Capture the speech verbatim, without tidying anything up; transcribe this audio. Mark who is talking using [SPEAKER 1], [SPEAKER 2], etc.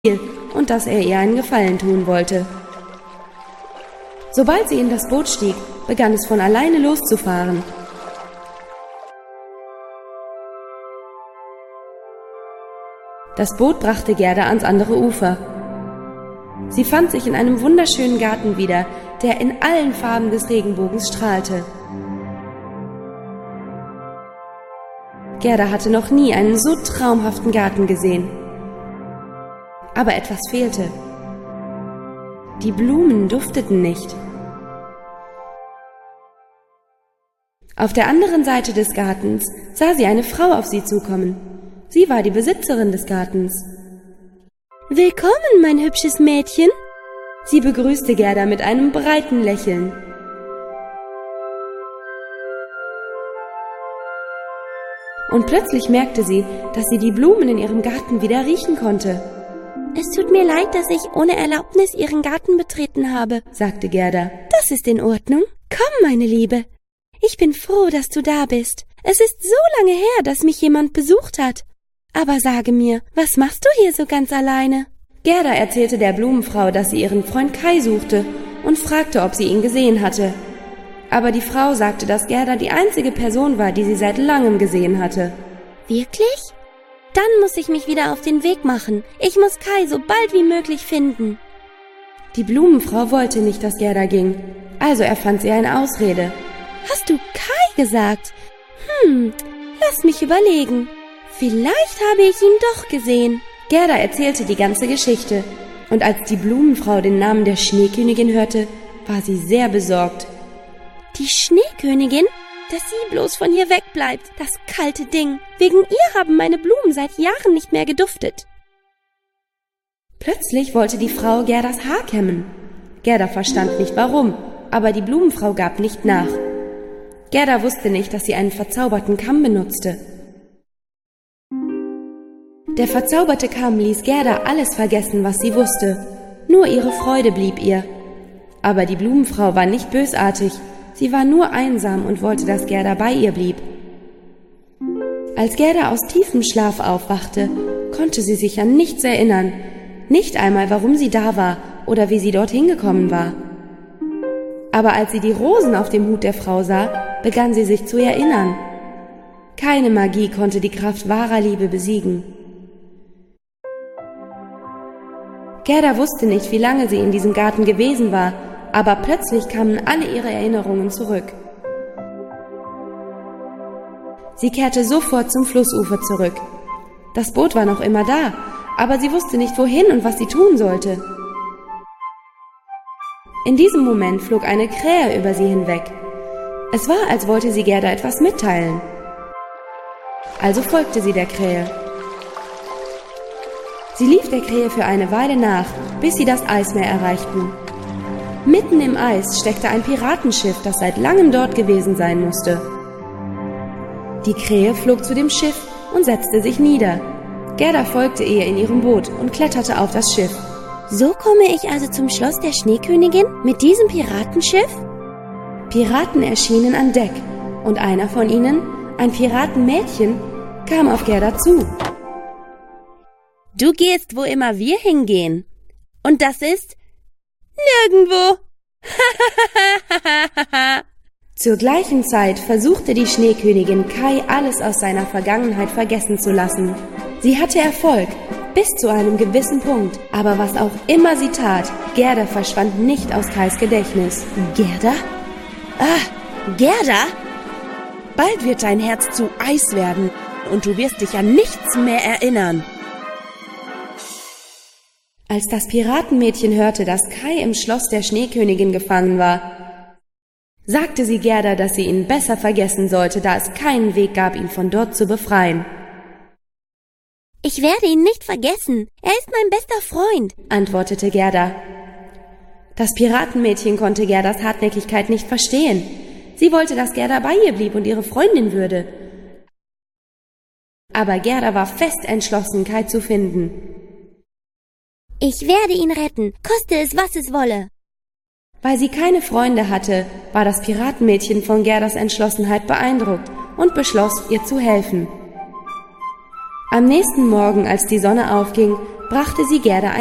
[SPEAKER 1] und dass er ihr einen Gefallen tun wollte. Sobald sie in das Boot stieg, begann es von alleine loszufahren. Das Boot brachte Gerda ans andere Ufer. Sie fand sich in einem wunderschönen Garten wieder, der in allen Farben des Regenbogens strahlte. Gerda hatte noch nie einen so traumhaften Garten gesehen. Aber etwas fehlte. Die Blumen dufteten nicht. Auf der anderen Seite des Gartens sah sie eine Frau auf sie zukommen. Sie war die Besitzerin des Gartens. »Willkommen, mein hübsches Mädchen!« Sie begrüßte Gerda mit einem breiten Lächeln. Und plötzlich merkte sie, dass sie die Blumen in ihrem Garten wieder riechen konnte. »Es tut mir leid, dass ich ohne Erlaubnis Ihren Garten betreten habe«, sagte Gerda. »Das ist in Ordnung. Komm, meine Liebe. Ich bin froh, dass du da bist. Es ist so lange her, dass mich jemand besucht hat. Aber sage mir, was machst du hier so ganz alleine?« Gerda erzählte der Blumenfrau, dass sie ihren Freund Kai suchte und fragte, ob sie ihn gesehen hatte. Aber die Frau sagte, dass Gerda die einzige Person war, die sie seit langem gesehen hatte. »Wirklich? Dann muss ich mich wieder auf den Weg machen. Ich muss Kai so bald wie möglich finden.« Die Blumenfrau wollte nicht, dass Gerda ging, also erfand sie eine Ausrede. »Hast du Kai gesagt? Hm, lass mich überlegen. Vielleicht habe ich ihn doch gesehen.« Gerda erzählte die ganze Geschichte, und als die Blumenfrau den Namen der Schneekönigin hörte, war sie sehr besorgt. »Die Schneekönigin? Dass sie bloß von hier wegbleibt, das kalte Ding. Wegen ihr haben meine Blumen seit Jahren nicht mehr geduftet.« Plötzlich wollte die Frau Gerdas Haar kämmen. Gerda verstand nicht warum, aber die Blumenfrau gab nicht nach. Gerda wusste nicht, dass sie einen verzauberten Kamm benutzte. Der verzauberte Kamm ließ Gerda alles vergessen, was sie wusste. Nur ihre Freude blieb ihr. Aber die Blumenfrau war nicht bösartig. Sie war nur einsam und wollte, dass Gerda bei ihr blieb. Als Gerda aus tiefem Schlaf aufwachte, konnte sie sich an nichts erinnern. Nicht einmal, warum sie da war oder wie sie dorthin gekommen war. Aber als sie die Rosen auf dem Hut der Frau sah, begann sie sich zu erinnern. Keine Magie konnte die Kraft wahrer Liebe besiegen. Gerda wusste nicht, wie lange sie in diesem Garten gewesen war, aber plötzlich kamen alle ihre Erinnerungen zurück. Sie kehrte sofort zum Flussufer zurück. Das Boot war noch immer da, aber sie wusste nicht, wohin und was sie tun sollte. In diesem Moment flog eine Krähe über sie hinweg. Es war, als wollte sie Gerda etwas mitteilen. Also folgte sie der Krähe. Sie lief der Krähe für eine Weile nach, bis sie das Eismeer erreichten. Mitten im Eis steckte ein Piratenschiff, das seit langem dort gewesen sein musste. Die Krähe flog zu dem Schiff und setzte sich nieder. Gerda folgte ihr in ihrem Boot und kletterte auf das Schiff. »So komme ich also zum Schloss der Schneekönigin mit diesem Piratenschiff?« Piraten erschienen an Deck, und einer von ihnen, ein Piratenmädchen, kam auf Gerda zu. »Du gehst, wo immer wir hingehen. Und das ist nirgendwo.« Zur gleichen Zeit versuchte die Schneekönigin Kai alles aus seiner Vergangenheit vergessen zu lassen. Sie hatte Erfolg, bis zu einem gewissen Punkt. Aber was auch immer sie tat, Gerda verschwand nicht aus Kais Gedächtnis. »Gerda? Ah, Gerda? Bald wird dein Herz zu Eis werden und du wirst dich an nichts mehr erinnern.« Als das Piratenmädchen hörte, dass Kai im Schloss der Schneekönigin gefangen war, sagte sie Gerda, dass sie ihn besser vergessen sollte, da es keinen Weg gab, ihn von dort zu befreien. »Ich werde ihn nicht vergessen. Er ist mein bester Freund«, antwortete Gerda. Das Piratenmädchen konnte Gerdas Hartnäckigkeit nicht verstehen. Sie wollte, dass Gerda bei ihr blieb und ihre Freundin würde. Aber Gerda war fest entschlossen, Kai zu finden. »Ich werde ihn retten, koste es, was es wolle.« Weil sie keine Freunde hatte, war das Piratenmädchen von Gerdas Entschlossenheit beeindruckt und beschloss, ihr zu helfen. Am nächsten Morgen, als die Sonne aufging, brachte sie Gerda